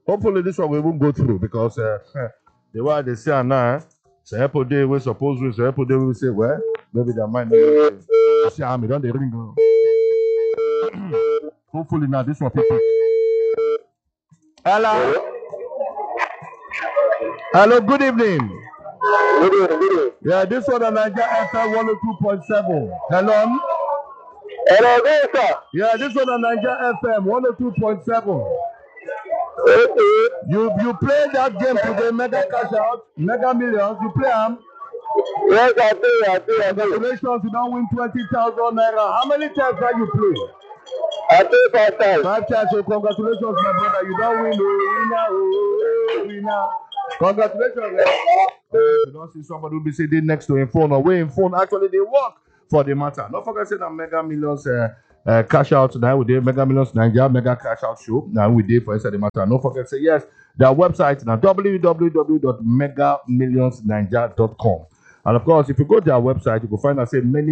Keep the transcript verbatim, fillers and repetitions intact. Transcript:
Hopefully this one we won't go through because uh, the way they say now, so Apple Day we suppose we so Apple Day we say well maybe they might not see how me don't they ring. Hopefully now this one people. Hello. Hello. Good evening. Good evening, good evening. Yeah, this one on Nigeria F M one oh two point seven. Hello. Hello, good sir. Yeah, this one on Nigeria F M one oh two point seven. Okay. You you play that game today, Mega Cash Out, Mega Millions. You play them. Yes, I do, I do, I do. Congratulations, you don't win twenty thousand naira. How many times have you played? I do five times. Five times. So congratulations, my brother. You don't win, oh, winner, oh, winner. Congratulations. Eh? Uh, you don't see somebody who be sitting next to him phone or way in phone. Actually, they work for the matter. Don't forget say that Mega Millions uh, uh, cash out tonight. We did Mega Millions Nigeria Mega Cash Out Show. Now we did for inside the matter. Don't forget say yes. Their website now w w w dot mega millions nigeria dot com. And of course, if you go to their website, you can find out say many